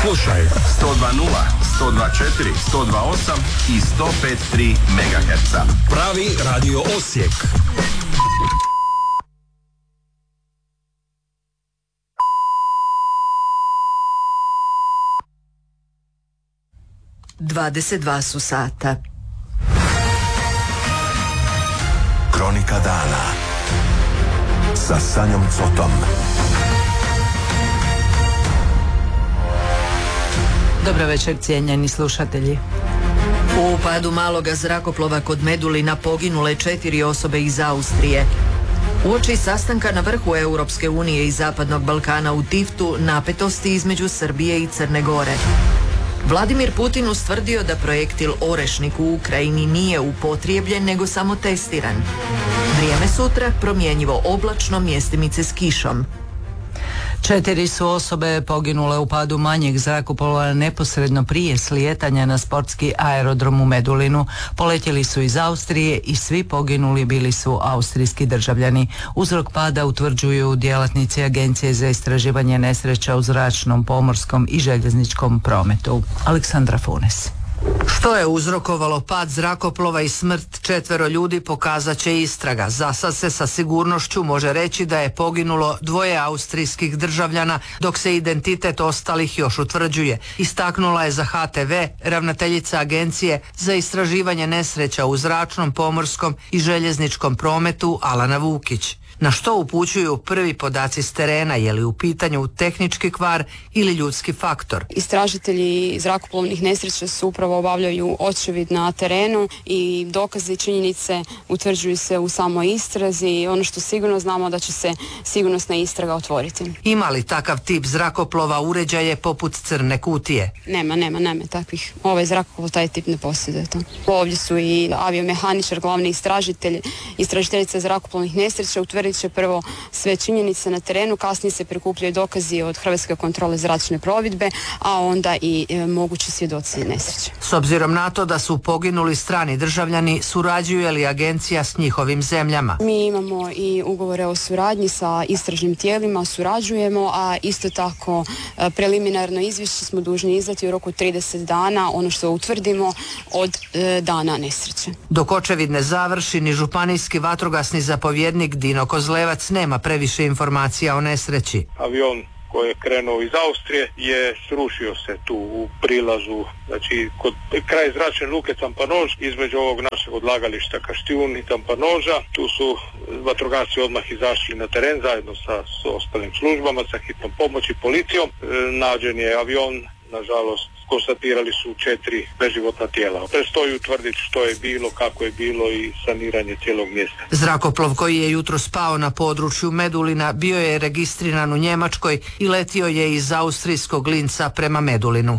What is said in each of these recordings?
Slušaj 102.0, 102.4, 102.8 i 105.3 MHz. Pravi Radio Osijek. Dvadeset su sata. Kronika dana sa Sanjom Cotom. Dobro večer, cijenjeni slušatelji. U padu maloga zrakoplova kod Medulina poginule 4 osobe iz Austrije. Uoči sastanka na vrhu Europske unije i Zapadnog Balkana u Tiftu napetosti između Srbije i Crne Gore. Vladimir Putin ustvrdio da projektil Orešnik u Ukrajini nije upotrijebljen nego samo testiran. Vrijeme sutra promjenjivo oblačno, mjestimice s kišom. 4 su osobe poginule u padu manjeg zrakoplova neposredno prije slijetanja na sportski aerodrom u Medulinu. Poletjeli su iz Austrije i svi poginuli bili su austrijski državljani. Uzrok pada utvrđuju djelatnici Agencije za istraživanje nesreća u zračnom, pomorskom i željezničkom prometu. Aleksandra Funes. Što je uzrokovalo pad zrakoplova i smrt 4 ljudi pokazat će istraga. Za sad se sa sigurnošću može reći da je poginulo 2 austrijskih državljana, dok se identitet ostalih još utvrđuje. Istaknula je za HTV ravnateljica Agencije za istraživanje nesreća u zračnom, pomorskom i željezničkom prometu Alana Vukić. Na što upućuju prvi podaci s terena, je li u pitanju tehnički kvar ili ljudski faktor? Istražitelji zrakoplovnih nesreća su upravo obavljaju očevid na terenu i dokaze i činjenice utvrđuju se u samoj istrazi i ono što sigurno znamo da će se sigurnosna istraga otvoriti. Ima li takav tip zrakoplova uređaje poput crne kutije? Nema takvih. Ovaj zrakoplov taj tip ne posjeduje to. Ovdje su i aviomehaničar, glavni istražitelj, istražiteljica zrakoplovnih nesreća utvrdit će prvo sve činjenice na terenu, kasnije se prikupljaju dokazi od Hrvatske kontrole zračne plovidbe, a onda i mogući svjedoci nesreće. S obzirom na to da su poginuli strani državljani, surađuje li agencija s njihovim zemljama? Mi imamo i ugovore o suradnji sa istražnim tijelima, surađujemo, a isto tako preliminarno izvješće smo dužni izdati u roku 30 dana, ono što utvrdimo od dana nesreće. Dok očevid ne završi, ni županijski vatrogasni zapovjednik Dino Kozlevac nema previše informacija o nesreći. Avion koji je krenuo iz Austrije je srušio se tu u prilazu, znači kod kraj zračne luke Tampanož, između ovog našeg odlagališta Kaštijun i Tampanoža. Tu su vatrogasci odmah izašli na teren zajedno sa ostalim službama, sa hitnom pomoći, policijom. Nađen je avion, nažalost konstatirali su 4 beživotna tijela. Predstoji utvrditi što je bilo, kako je bilo i saniranje cijelog mjesta. Zrakoplov koji je jutro spao na području Medulina bio je registriran u Njemačkoj i letio je iz austrijskog Linca prema Medulinu.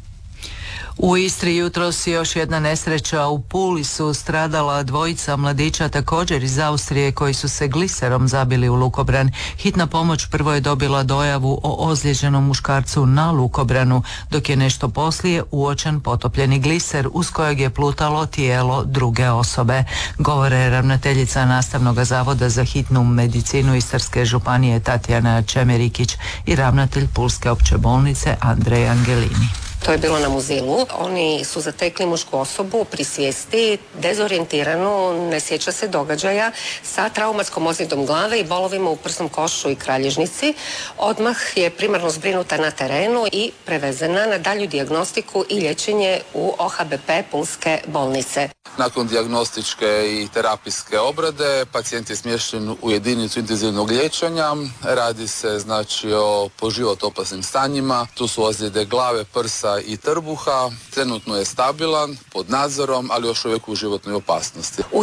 U Istri jutros još jedna nesreća. U Puli su stradala 2 mladića također iz Austrije koji su se gliserom zabili u lukobran. Hitna pomoć prvo je dobila dojavu o ozlijeđenom muškarcu na lukobranu, dok je nešto poslije uočen potopljeni gliser uz kojeg je plutalo tijelo druge osobe. Govore ravnateljica Nastavnog zavoda za hitnu medicinu Istarske županije Tatjana Čemerikić i ravnatelj Pulske opće bolnice Andrej Angelini. To je bilo na Muzilu. Oni su zatekli mušku osobu pri svijesti, dezorijentiranu, ne sjeća se događaja, sa traumatskom ozljedom glave i bolovima u prsnom košu i kralježnici. Odmah je primarno zbrinuta na terenu i prevezena na dalju dijagnostiku i liječenje u OHBP Pulske bolnice. Nakon dijagnostičke i terapijske obrade pacijent je smješten u jedinicu intenzivnog liječenja. Radi se o po život opasnim stanjima. Tu su ozljede glave, prsa i trbuha. Trenutno je stabilan, pod nadzorom, ali još uvijek u životnoj opasnosti. U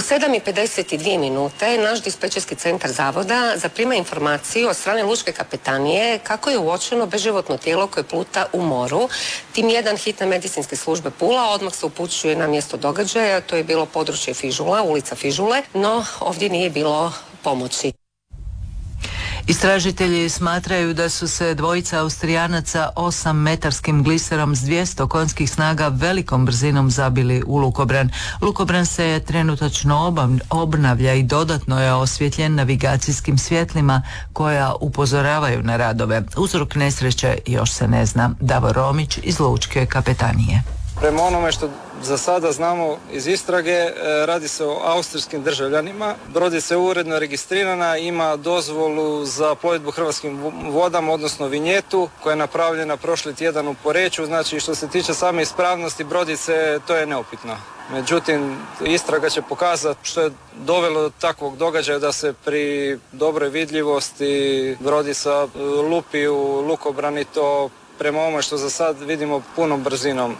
7:52 naš dispečerski centar zavoda zaprima informaciju od strane lučke kapetanije kako je uočeno beživotno tijelo koje pluta u moru. Tim 1 hitne medicinske službe Pula odmah se upućuje na mjesto događaja. To je bilo područje Fižula, ulica Fižule, no ovdje nije bilo pomoći. Istražitelji smatraju da su se dvojica Austrijanaca 8-metarskim gliserom s 200 konjskih snaga velikom brzinom zabili u lukobran. Lukobran se trenutačno obnavlja i dodatno je osvjetljen navigacijskim svjetlima koja upozoravaju na radove. Uzrok nesreće još se ne zna. Davor Romić iz Lučke kapetanije. Prema onome što za sada znamo iz istrage, radi se o austrijskim državljanima. Brodica je uredno registrirana, ima dozvolu za plovidbu hrvatskim vodama, odnosno vinjetu, koja je napravljena prošli tjedan u Poreču. Znači, što se tiče same ispravnosti brodice, to je neupitno. Međutim, istraga će pokazati što je dovelo do takvog događaja da se pri dobroj vidljivosti brodica lupi u lukobran i to prema ovome što za sad vidimo punom brzinom.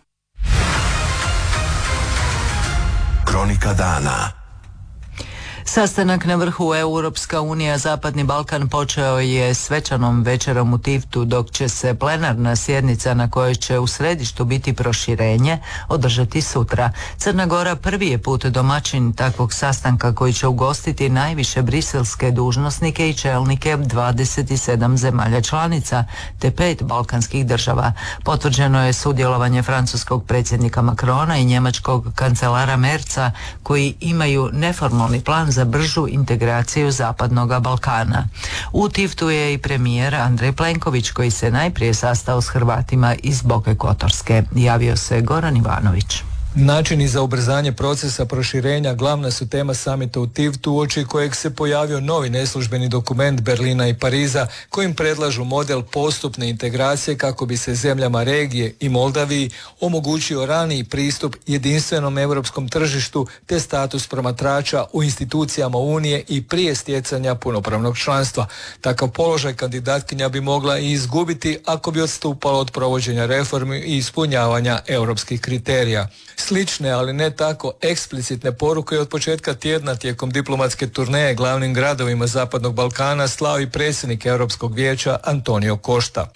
Kronika dana. Sastanak na vrhu Europska unija Zapadni Balkan počeo je svečanom večerom u Tivtu, dok će se plenarna sjednica na kojoj će u središtu biti proširenje održati sutra. Crna Gora prvi je put domaćin takvog sastanka koji će ugostiti najviše briselske dužnosnike i čelnike 27 zemalja članica te 5 balkanskih država. Potvrđeno je sudjelovanje francuskog predsjednika Macrona i njemačkog kancelara Merza koji imaju neformalni plan za bržu integraciju Zapadnog Balkana. U Tivtu je i premijer Andrej Plenković koji se najprije sastao s Hrvatima iz Boke Kotorske. Javio se Goran Ivanović. Načini za ubrzanje procesa proširenja glavna su tema samita u Tivtu, uoči kojeg se pojavio novi neslužbeni dokument Berlina i Pariza kojim predlažu model postupne integracije kako bi se zemljama regije i Moldaviji omogućio raniji pristup jedinstvenom europskom tržištu te status promatrača u institucijama Unije i prije stjecanja punopravnog članstva. Takav položaj kandidatkinja bi mogla i izgubiti ako bi odstupala od provođenja reformi i ispunjavanja europskih kriterija. Slične, ali ne tako eksplicitne poruke od početka tjedna tijekom diplomatske turneje glavnim gradovima Zapadnog Balkana slao i predsjednik Europskog vijeća Antonio Costa.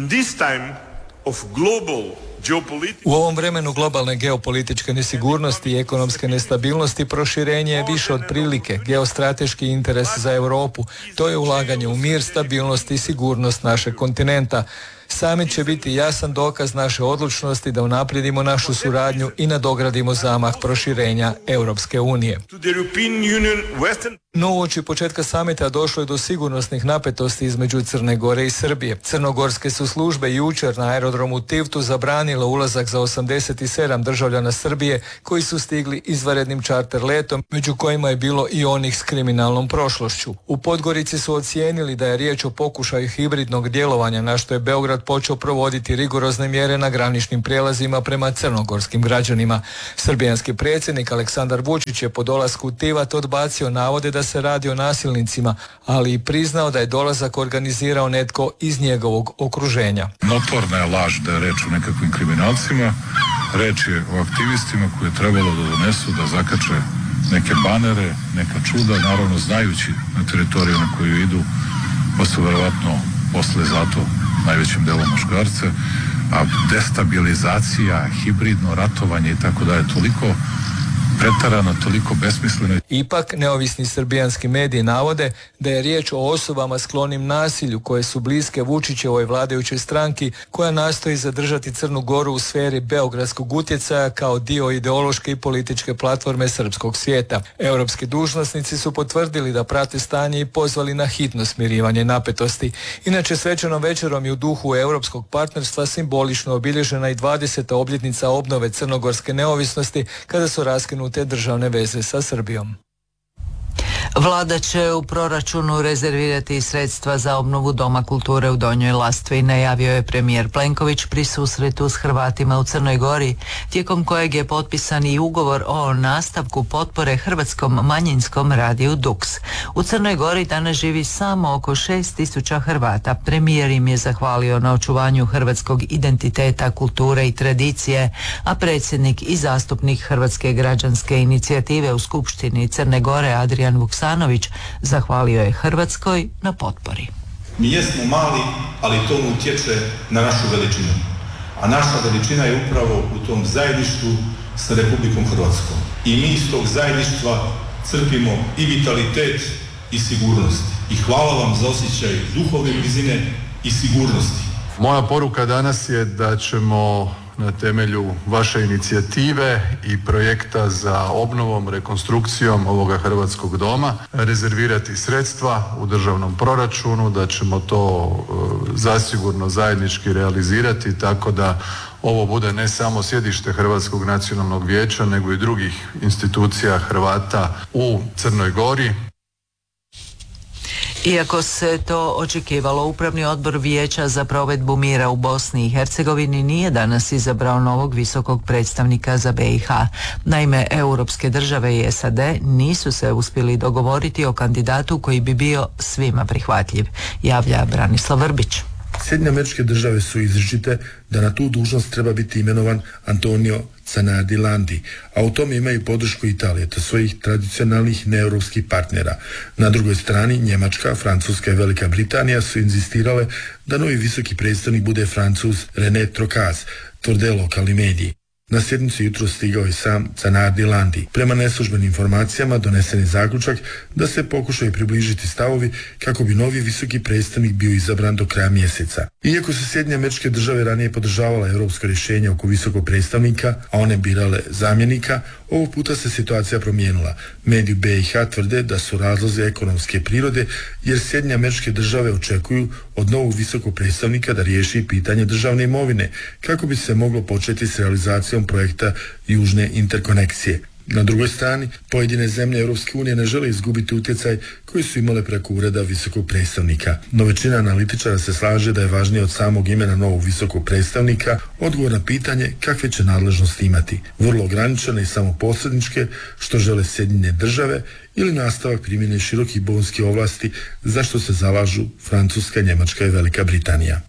U ovom vremenu globalne geopolitičke nesigurnosti i ekonomske nestabilnosti proširenje je više od prilike, geostrateški interes za Europu. To je ulaganje u mir, stabilnost i sigurnost našeg kontinenta. Summit će biti jasan dokaz naše odlučnosti da unaprijedimo našu suradnju i nadogradimo zamah proširenja Europske unije. No uoči početka samita došlo je do sigurnosnih napetosti između Crne Gore i Srbije. Crnogorske su službe jučer na aerodromu Tivtu zabranile ulazak za 87 državljana Srbije koji su stigli izvanrednim čarter letom, među kojima je bilo i onih s kriminalnom prošlošću. U Podgorici su ocijenili da je riječ o pokušaju hibridnog djelovanja, na što je Beograd počeo provoditi rigorozne mjere na graničnim prijelazima prema crnogorskim građanima. Srbijanski predsjednik Aleksandar Vučić je po dolasku u Tivat odbacio navode da se radi o nasilnicima, ali i priznao da je dolazak organizirao netko iz njegovog okruženja. Notorna je laž da je reč o nekakvim kriminalcima, reč je o aktivistima koje je trebalo da donesu, da zakače neke banere, neka čuda, naravno znajući na teritoriju na koju idu, pa su verovatno posle zato najvećim delom muškarce, a destabilizacija, hibridno ratovanje i tako dalje, toliko pretarano, toliko besmisleno. Ipak, neovisni srbijanski mediji navode da je riječ o osobama sklonim nasilju koje su bliske Vučićevoj vladajućoj stranki koja nastoji zadržati Crnu Goru u sferi beogradskog utjecaja kao dio ideološke i političke platforme srpskog svijeta. Europski dužnosnici su potvrdili da prate stanje i pozvali na hitno smirivanje napetosti. Inače, svečanom večerom i u duhu europskog partnerstva simbolično obilježena i 20. obljetnica obnove crnogorske neovisnosti kada su raskinute te državne veze sa Srbijom. Vlada će u proračunu rezervirati sredstva za obnovu Doma kulture u Donjoj Lastvi, najavio je premijer Plenković pri susretu s Hrvatima u Crnoj Gori, tijekom kojeg je potpisan i ugovor o nastavku potpore hrvatskom manjinskom radiju Dux. U Crnoj Gori danas živi samo oko 6.000 Hrvata. Premijer im je zahvalio na očuvanju hrvatskog identiteta, kulture i tradicije, a predsjednik i zastupnik Hrvatske građanske inicijative u Skupštini Crne Gore Adrian Vuksanović zahvalio je Hrvatskoj na potpori. Mi jesmo mali, ali to utječe na našu veličinu. A naša veličina je upravo u tom zajedništvu sa Republikom Hrvatskom. I mi iz tog zajedništva crpimo i vitalitet i sigurnosti. I hvala vam za osjećaj duhovne blizine i sigurnosti. Moja poruka danas je da ćemo na temelju vaše inicijative i projekta za obnovom, rekonstrukcijom ovoga Hrvatskog doma rezervirati sredstva u državnom proračunu, da ćemo to zasigurno zajednički realizirati tako da ovo bude ne samo sjedište Hrvatskog nacionalnog vijeća, nego i drugih institucija Hrvata u Crnoj Gori. Iako se to očekivalo, Upravni odbor Vijeća za provedbu mira u Bosni i Hercegovini nije danas izabrao novog visokog predstavnika za BiH. Naime, europske države i SAD nisu se uspjeli dogovoriti o kandidatu koji bi bio svima prihvatljiv, javlja Branislav Vrbić. Sjedinjene Američke Države su izričite da na tu dužnost treba biti imenovan Antonio Zanardi Landi, a u tome imaju podršku Italije te svojih tradicionalnih neeuropskih partnera. Na drugoj strani Njemačka, Francuska i Velika Britanija su inzistirale da novi visoki predstavnik bude Francuz René Trocaz, tvrde lokalni mediji. Na sjednicu jutro stigao je sam Zanardi Landi. Prema neslužbenim informacijama donesen je zaključak da se pokušaju približiti stavovi kako bi novi visoki predstavnik bio izabran do kraja mjeseca. Iako su Sjedinjene Američke Države ranije podržavala europsko rješenje oko visokog predstavnika, a one birale zamjenika, ovog puta se situacija promijenila. Mediji BiH tvrde da su razlozi ekonomske prirode jer Sjedinjene Američke Države očekuju od novog visokog predstavnika da riješi pitanje državne imovine kako bi se moglo početi s realizacijom projekta Južne interkonekcije. Na drugoj strani, pojedine zemlje Europske unije ne žele izgubiti utjecaj koji su imale preko ureda visokog predstavnika. No većina analitičara se slaže da je važnije od samog imena novog visokog predstavnika odgovor na pitanje kakve će nadležnosti imati. Vrlo ograničene i samo posredničke, što žele Sjedinjene Države, ili nastavak primjene širokih bonskih ovlasti za što se zalažu Francuska, Njemačka i Velika Britanija.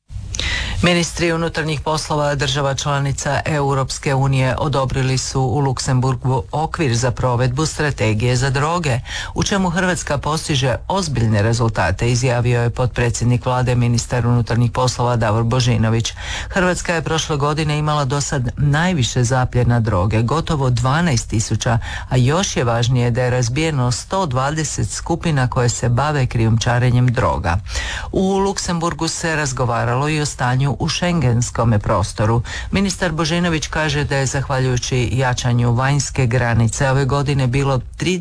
Ministri unutarnjih poslova država članica Europske unije odobrili su u Luksemburgu okvir za provedbu strategije za droge, u čemu Hrvatska postiže ozbiljne rezultate, izjavio je potpredsjednik vlade, ministar unutarnjih poslova Davor Božinović. Hrvatska je prošle godine imala do sad najviše zapljena droge, gotovo 12.000, a još je važnije da je razbijeno 120 skupina koje se bave krijumčarenjem droga. U Luksemburgu se razgovaralo i o stanju u šengenskom prostoru. Ministar Božinović kaže da je zahvaljujući jačanju vanjske granice ove godine bilo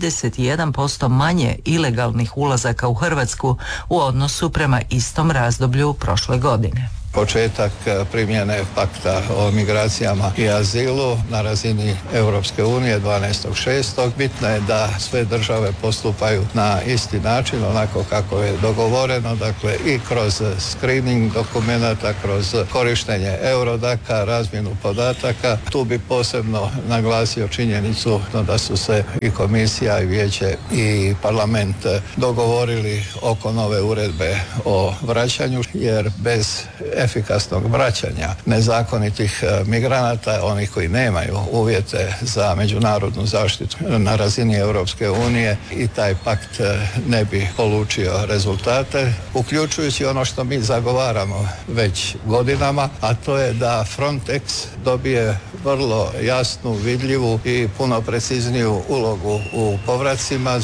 31% manje ilegalnih ulazaka u Hrvatsku u odnosu prema istom razdoblju prošle godine. Početak primjene pakta o migracijama i azilu na razini Europske unije 12.6. Bitno je da sve države postupaju na isti način, onako kako je dogovoreno, dakle i kroz screening dokumenata, kroz korištenje Eurodaka, razmjenu podataka. Tu bi posebno naglasio činjenicu da su se i komisija i vijeće i parlament dogovorili oko nove uredbe o vraćanju, jer bez efikasnog vraćanja nezakonitih migranata, onih koji nemaju uvjete za međunarodnu zaštitu na razini Europske unije, i taj pakt ne bi polučio rezultate, uključujući ono što mi zagovaramo već godinama, a to je da Frontex dobije vrlo jasnu, vidljivu i puno precizniju ulogu u povracima.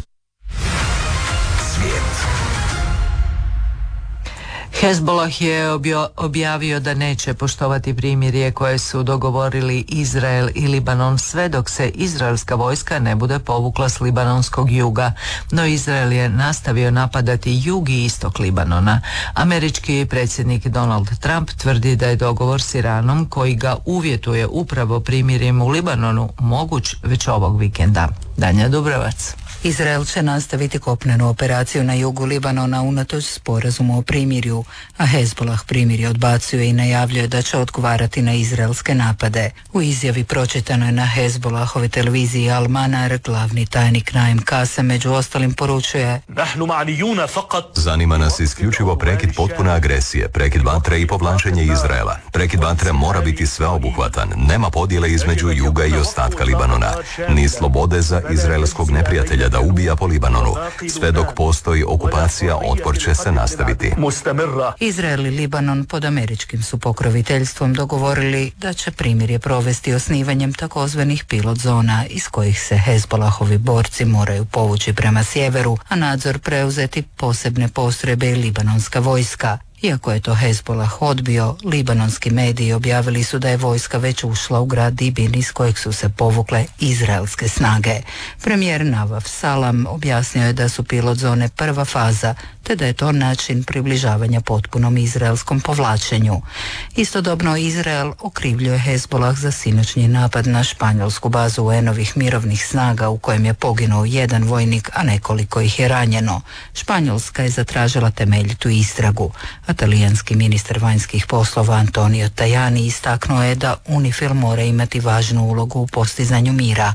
Hezbollah je objavio da neće poštovati primirje koje su dogovorili Izrael i Libanon sve dok se izraelska vojska ne bude povukla s libanonskog juga. No Izrael je nastavio napadati jug i istok Libanona. Američki predsjednik Donald Trump tvrdi da je dogovor s Iranom, koji ga uvjetuje upravo primirjem u Libanonu, moguć već ovog vikenda. Danja Dubrovac. Izrael će nastaviti kopnenu operaciju na jugu Libanona unatoč sporazumu o primirju, a Hezbollah primirje odbacuje i najavljuje da će odgovarati na izraelske napade. U izjavi pročitanoj na Hezbollahove televiziji Al Manar, glavni tajnik Naim Kasem među ostalim poručuje: Zanima nas isključivo prekid potpune agresije, prekid vatre i povlačenje Izraela. Prekid vatre mora biti sveobuhvatan, nema podjele između juga i ostatka Libanona, ni slobode za izraelskog neprijatelja da ubija po Libanonu. Sve dok postoji okupacija, otpor će se nastaviti. Izrael i Libanon pod američkim su pokroviteljstvom dogovorili da će primirje provesti osnivanjem takozvanih pilot zona iz kojih se Hezbolahovi borci moraju povući prema sjeveru, a nadzor preuzeti posebne postrojbe i libanonska vojska. Iako je to Hezbolah odbio, libanonski mediji objavili su da je vojska već ušla u grad Dibin iz kojeg su se povukle izraelske snage. Premijer Navaf Salam objasnio je da su pilot zone prva faza, te da je to način približavanja potpunom izraelskom povlačenju. Istodobno Izrael okrivljuje Hezbolah za sinoćnji napad na španjolsku bazu UN-ovih mirovnih snaga u kojem je poginuo jedan vojnik, a nekoliko ih je ranjeno. Španjolska je zatražila temeljitu istragu, a talijanski ministar vanjskih poslova Antonio Tajani istaknuo je da UNIFIL mora imati važnu ulogu u postizanju mira.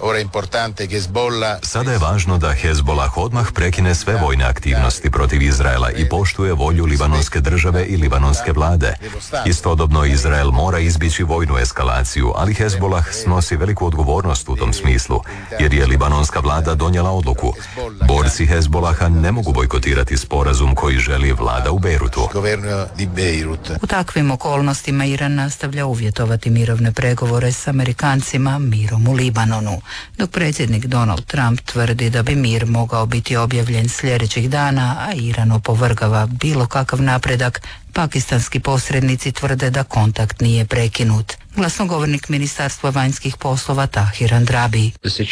Sada je važno da Hezbolah odmah prekine sve vojne aktivnosti protiv Izraela i poštuje volju libanonske države i libanonske vlade. Istodobno Izrael mora izbjeći vojnu eskalaciju, ali Hezbolah snosi veliku odgovornost u tom smislu, jer je libanonska vlada donijela odluku. Borci Hezbolaha ne mogu bojkotirati sporazum koji želi vlada u Bejrutu. U takvim okolnostima Iran nastavlja uvjetovati mirovne pregovore s Amerikancima mirom u Libanonu, dok predsjednik Donald Trump tvrdi da bi mir mogao biti objavljen sljedećih dana, a Iran opovrgava bilo kakav napredak. Pakistanski posrednici tvrde da kontakt nije prekinut. Glasnogovornik Ministarstva vanjskih poslova Tahir Andrabi.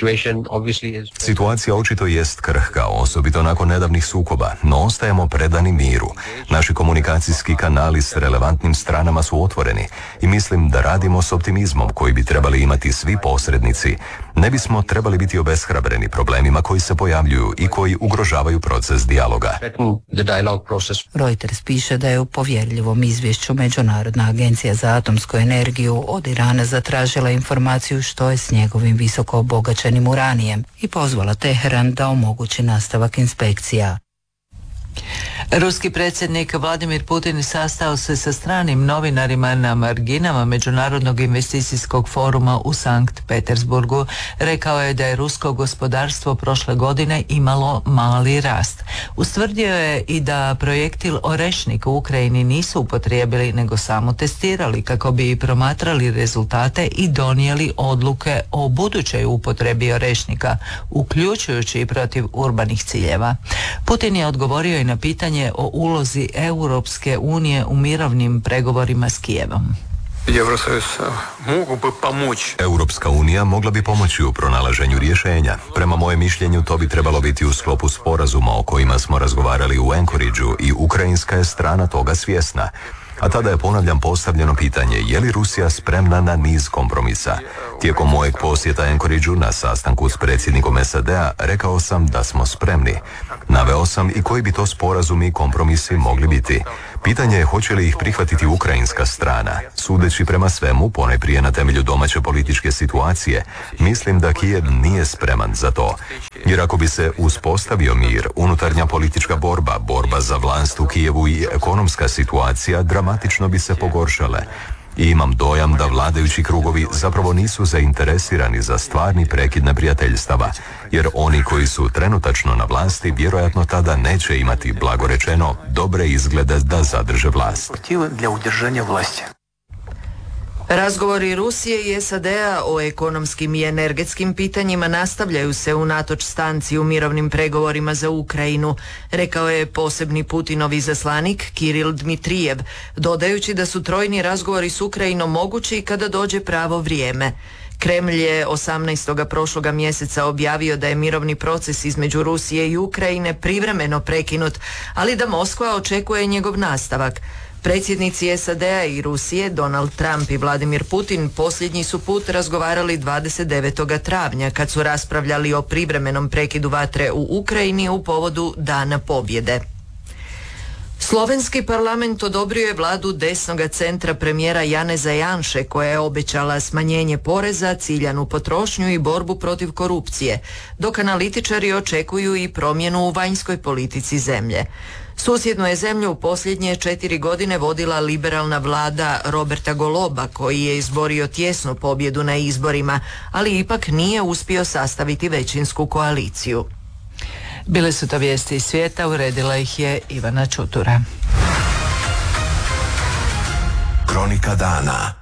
Situacija očito jest krhka, osobito nakon nedavnih sukoba, no ostajemo predani miru. Naši komunikacijski kanali s relevantnim stranama su otvoreni i mislim da radimo s optimizmom koji bi trebali imati svi posrednici. Ne bismo trebali biti obeshrabreni problemima koji se pojavljuju i koji ugrožavaju proces dijaloga. Reuters piše da je u povjerljivom izvješću Međunarodna agencija za atomsku energiju od Irana zatražila informaciju što je s njegovim visoko obogaćenim uranijem i pozvala Teheran da omogući nastavak inspekcija. Ruski predsjednik Vladimir Putin sastao se sa stranim novinarima na marginama Međunarodnog investicijskog foruma u Sankt Petersburgu. Rekao je da je rusko gospodarstvo prošle godine imalo mali rast. Ustvrdio je i da projektil Orešnik u Ukrajini nisu upotrijebili nego samo testirali kako bi promatrali rezultate i donijeli odluke o budućoj upotrebi Orešnika, uključujući i protiv urbanih ciljeva. Putin je odgovorio i na pitanje o ulozi Europske unije u mirovnim pregovorima s Kijevom. Europska unija mogla bi pomoći u pronalaženju rješenja. Prema mojem mišljenju to bi trebalo biti u sklopu sporazuma o kojima smo razgovarali u Anchorageu i ukrajinska je strana toga svjesna. A tada je, ponavljam, postavljeno pitanje je li Rusija spremna na niz kompromisa. Tijekom mojeg posjeta Anchorageu na sastanku s predsjednikom SAD-a rekao sam da smo spremni. Naveo sam i koji bi to sporazumi i kompromisi mogli biti. Pitanje je hoće li ih prihvatiti ukrajinska strana. Sudeći prema svemu, ponajprije na temelju domaće političke situacije, mislim da Kijev nije spreman za to. Jer ako bi se uspostavio mir, unutarnja politička borba za vlast u Kijevu i ekonomska situacija dramatično bi se pogoršale. I imam dojam da vladajući krugovi zapravo nisu zainteresirani za stvarni prekid neprijateljstava, jer oni koji su trenutačno na vlasti vjerojatno tada neće imati, blago rečeno, dobre izglede da zadrže vlast. Razgovori Rusije i SAD-a o ekonomskim i energetskim pitanjima nastavljaju se unatoč stanci u mirovnim pregovorima za Ukrajinu, rekao je posebni Putinov izaslanik Kiril Dmitrijev, dodajući da su trojni razgovori s Ukrajinom mogući kada dođe pravo vrijeme. Kremlj je 18. prošloga mjeseca objavio da je mirovni proces između Rusije i Ukrajine privremeno prekinut, ali da Moskva očekuje njegov nastavak. Predsjednici SAD-a i Rusije, Donald Trump i Vladimir Putin, posljednji su put razgovarali 29. travnja kad su raspravljali o privremenom prekidu vatre u Ukrajini u povodu Dana pobjede. Slovenski parlament odobrio je vladu desnoga centra premijera Janeza Janše koja je obećala smanjenje poreza, ciljanu potrošnju i borbu protiv korupcije, dok analitičari očekuju i promjenu u vanjskoj politici zemlje. Susjednu je zemlju u posljednje 4 godine vodila liberalna vlada Roberta Goloba koji je izborio tjesnu pobjedu na izborima, ali ipak nije uspio sastaviti većinsku koaliciju. Bile su to vijesti iz svijeta, uredila ih je Ivana Čutura. Kronika dana.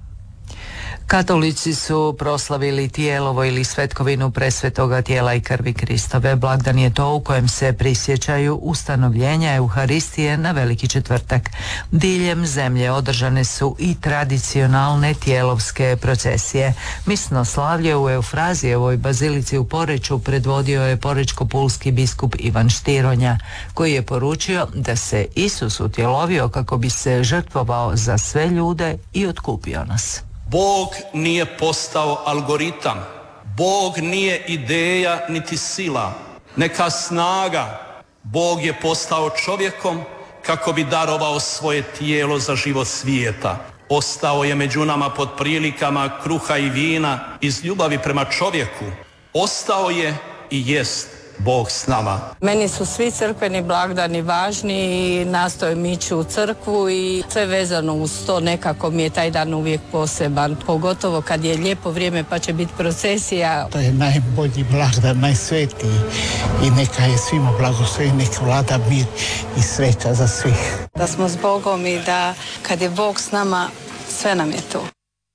Katolici su proslavili Tijelovo ili svetkovinu presvetoga tijela i krvi Kristove. Blagdan je to u kojem se prisjećaju ustanovljenja Euharistije na Veliki četvrtak. Diljem zemlje održane su i tradicionalne tijelovske procesije. Misno slavlje u Eufrazijevoj bazilici u Poreču predvodio je porečko-pulski biskup Ivan Štironja, koji je poručio da se Isus utjelovio kako bi se žrtvovao za sve ljude i otkupio nas. Bog nije postao algoritam, Bog nije ideja niti sila, neka snaga. Bog je postao čovjekom kako bi darovao svoje tijelo za život svijeta. Ostao je među nama pod prilikama kruha i vina iz ljubavi prema čovjeku. Ostao je i jest Bog s nama. Meni su svi crkveni blagdani važni i nastojim ići u crkvu i sve vezano uz to, nekako mi je taj dan uvijek poseban. Pogotovo kad je lijepo vrijeme pa će biti procesija. To je najbolji blagdan, najsvetiji i neka je svima blagosloven, neka vlada mir i sreća za svih. Da smo s Bogom i da kad je Bog s nama, sve nam je to.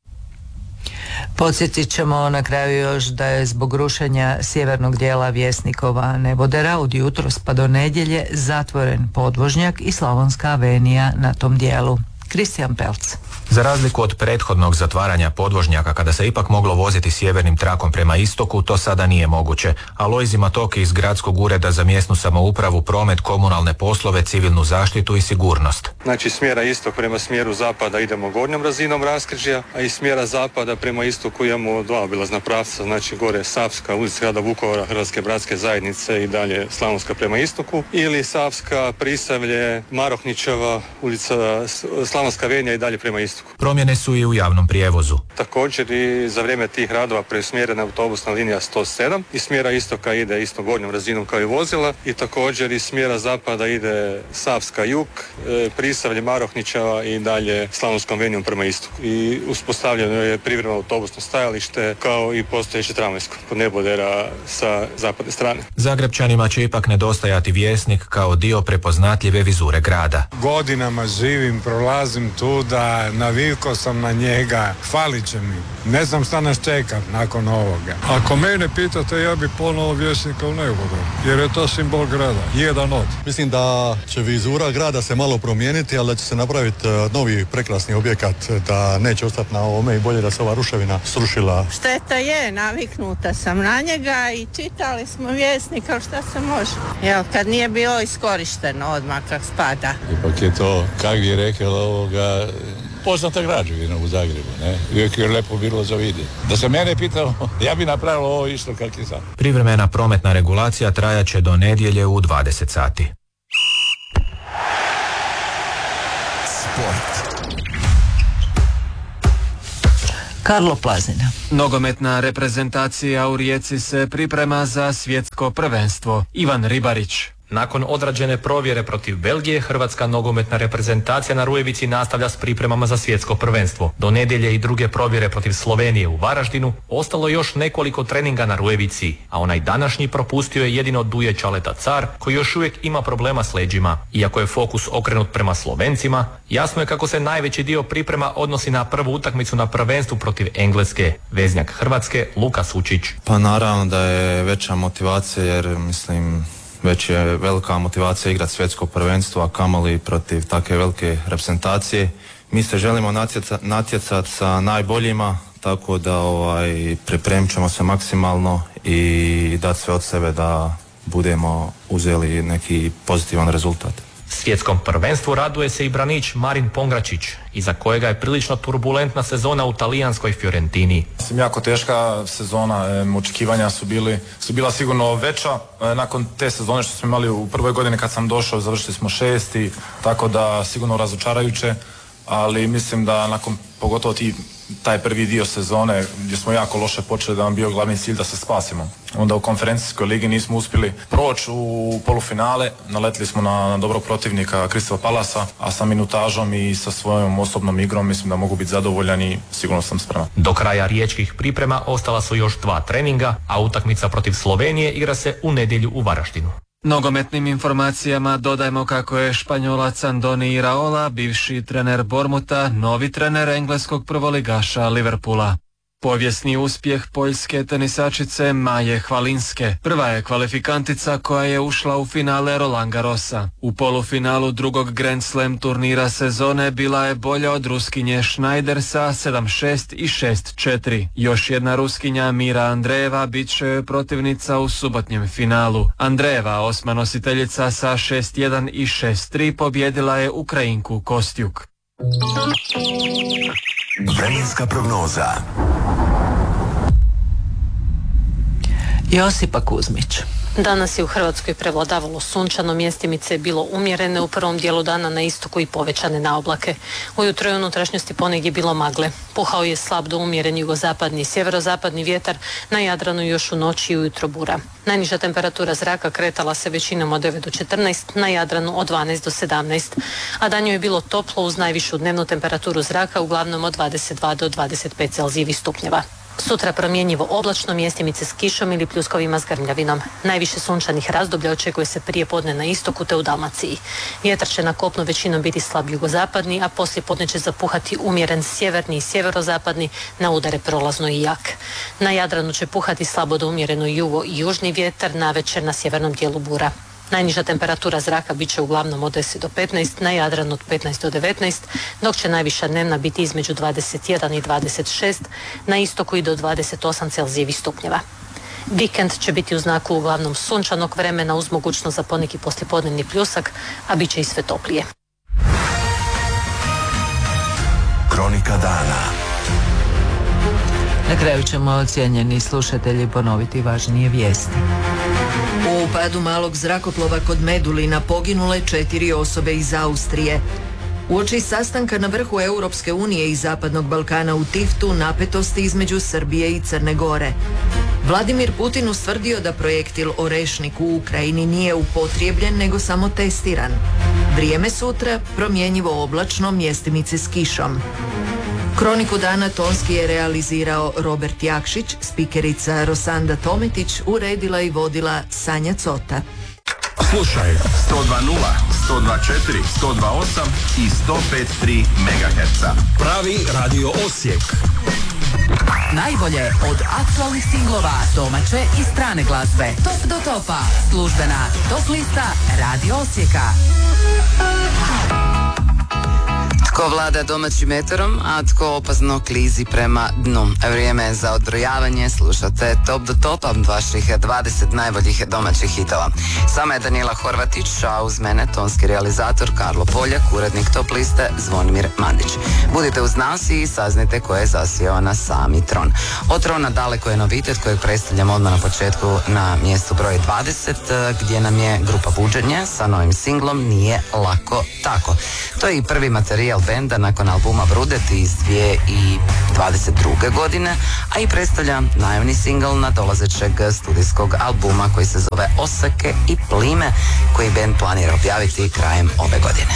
Podsjetit ćemo na kraju još da je zbog rušenja sjevernog dijela Vjesnikova nebodera od jutros pa do nedjelje zatvoren podvožnjak i Slavonska avenija na tom dijelu. Kristijan Pelc. Za razliku od prethodnog zatvaranja podvožnjaka kada se ipak moglo voziti sjevernim trakom prema istoku, to sada nije moguće. Alojzi Matoki iz Gradskog ureda za mjesnu samoupravu, promet, komunalne poslove, civilnu zaštitu i sigurnost. Znači smjera istok prema smjeru zapada idemo gornjom razinom raskrižja, a iz smjera zapada prema istoku imamo dva obilazna pravca, znači gore Savska, ulica grada Vukovara, Hrvatske bratske zajednice i dalje Slavonska prema istoku, ili Savska, Prisavlje, Marohničeva, ulica Slavonska avenija i dalje prema istoku. Promjene su i u javnom prijevozu. Također i za vrijeme tih radova preusmjerena autobusna linija 107 i smjera istoka ide isto gornjom razinom kao i vozila i također iz smjera zapada ide Savska jug, Prisavlje, Marohničeva i dalje Slavonskom avenijom prema istoku. I uspostavljeno je privremeno autobusno stajalište kao i postojeće tramvajsko kod nebodera sa zapadne strane. Zagrebčanima će ipak nedostajati Vjesnik kao dio prepoznatljive vizure grada. Godinama živim, prolazim tu da navikao sam na njega, falit će mi. Ne znam šta nas čeka nakon ovoga. Ako mene pitate, ja bi ponovo Vjesnika u neboder, jer je to simbol grada, jedan od. Mislim da će vizura grada se malo promijeniti, ali da će se napraviti novi prekrasni objekat, da neće ostati na ovome i bolje da se ova ruševina srušila. Šteta je, naviknuta sam na njega i čitali smo Vjesnika, šta se može. Jel, kad nije bilo iskorišteno odmah kak spada. Ipak je to, kak bi rekao, poznata građevina u Zagrebu, ne? Uvijek je lepo bilo za vidjeti. Da se mene pitao, ja bi napravio ovo isto kak je sad. Privremena prometna regulacija trajaće do nedjelje u 20 sati. Sport. Karlo Plazina. Nogometna reprezentacija u Rijeci se priprema za svjetsko prvenstvo. Ivan Ribarić. Nakon odrađene provjere protiv Belgije, hrvatska nogometna reprezentacija na Rujevici nastavlja s pripremama za svjetsko prvenstvo. Do nedjelje i druge provjere protiv Slovenije u Varaždinu ostalo još nekoliko treninga na Rujevici, a onaj današnji propustio je jedino Duje Čaleta Car, koji još uvijek ima problema s leđima. Iako je fokus okrenut prema Slovencima, jasno je kako se najveći dio priprema odnosi na prvu utakmicu na prvenstvu protiv Engleske. Veznjak Hrvatske Luka Sučić. Pa naravno da je veća motivacija jer mislim već je velika motivacija igrati svjetsko prvenstvo, a kamoli protiv takve velike reprezentacije. Mi se želimo natjecati sa najboljima, tako da pripremit ćemo se maksimalno i dati sve od sebe da budemo uzeli neki pozitivan rezultat. Svjetskom prvenstvu raduje se i branič Marin Pongračić, iza kojega je prilično turbulentna sezona u talijanskoj Fiorentini. Jako teška sezona, očekivanja su bila sigurno veća. Nakon te sezone što smo imali u prvoj godini kad sam došao, završili smo 6. tako da sigurno razočarajuće, ali mislim da nakon pogotovo tih taj prvi dio sezone gdje smo jako loše počeli, da nam bio glavni cilj da se spasimo. Onda u konferencijskoj ligi nismo uspjeli proći u polufinale, naletili smo na dobrog protivnika Crystal Palasa, a sa minutažom i sa svojom osobnom igrom mislim da mogu biti zadovoljan i sigurno sam spreman. Do kraja riječkih priprema ostala su još 2 treninga, a utakmica protiv Slovenije igra se u nedjelju u Varaždinu. Nogometnim informacijama dodajmo kako je Španjolac Andoni Iraola, bivši trener Bormuta, novi trener engleskog prvoligaša Liverpoola. Povijesni uspjeh poljske tenisačice Maje Hvalinske. Prva je kvalifikantica koja je ušla u finale Roland Garrosa. U polufinalu drugog Grand Slam turnira sezone bila je bolja od Ruskinje Schneider sa 7-6 i 6-4. Još jedna Ruskinja Mira Andreeva bit će joj protivnica u subotnjem finalu. Andreeva, 8. nositeljica sa 6-1 i 6-3, pobjedila je Ukrajinku Kostjuk. Vremenska prognoza. Josipa Kuzmić. Danas je u Hrvatskoj prevladavalo sunčano, mjestimice je bilo umjerene u prvom dijelu dana na istoku i povećane na oblake. Ujutro je u unutrašnjosti ponegdje bilo magle. Puhao je slab do umjeren jugozapadni i sjeverozapadni vjetar, na Jadranu još u noći i ujutro bura. Najniža temperatura zraka kretala se većinom od 9 do 14, na Jadranu od 12 do 17, a danju je bilo toplo uz najvišu dnevnu temperaturu zraka uglavnom od 22 do 25 celzijevih stupnjeva. Sutra promjenjivo oblačno, mjestimice s kišom ili pljuskovima s grmljavinom. Najviše sunčanih razdoblja očekuje se prije podne na istoku te u Dalmaciji. Vjetar će na kopnu većinom biti slab jugozapadni, a poslije podne će zapuhati umjeren sjeverni i sjeverozapadni, na udare prolazno i jak. Na Jadranu će puhati slabo do umjereno jugo i južni vjetar, navečer na sjevernom dijelu bura. Najniža temperatura zraka bit će uglavnom od 10 do 15, na Jadranu od 15 do 19, dok će najviša dnevna biti između 21 i 26, na istoku i do 28 celzijevih stupnjeva. Vikend će biti u znaku uglavnom sunčanog vremena uz mogućnost za poneki poslijepodnevni pljusak, a bit će i sve toplije. Kronika dana. Na kraju ćemo, cijenjeni slušatelji, ponoviti važnije vijesti. U padu malog zrakoplova kod Medulina poginule 4 osobe iz Austrije. Uoči sastanka na vrhu Europske unije i Zapadnog Balkana u Tiftu napetosti između Srbije i Crne Gore. Vladimir Putin ustvrdio da projektil Orešnik u Ukrajini nije upotrijebljen nego samo testiran. Vrijeme sutra promjenjivo oblačno, mjestimice s kišom. Kroniku dana tonski je realizirao Robert Jakšić, spikerica Rosanda Tometić uredila i vodila Sanja Cota. Slušaj 102.0, 102.4, 102.8 i 105.3 MHz. Pravi radio Osijek. Najbolje od aktualnih singlova, domaće i strane glazbe. Top do topa, službena top lista Radio Osijeka. Tko vlada domaćim eterom, a tko opasno klizi prema dnu. Vrijeme je za odbrojavanje, slušate Top do Topa, vaših 20 najboljih domaćih hitova. Sama je Danijela Horvatić, a uz mene tonski realizator Karlo Poljak, urednik Top liste Zvonimir Mandić. Budite uz nas i saznajte ko je zasjeo na sami tron. Od trona daleko je novitet kojeg predstavljamo odmah na početku na mjestu broj 20, gdje nam je grupa Buđenje sa novim singlom Nije lako tako. To je i prvi materijal benda nakon albuma Brudet iz 2022. godine, a i predstavlja najavni singl na dolazećeg studijskog albuma koji se zove Oseke i plime, koji bend planira objaviti krajem ove godine.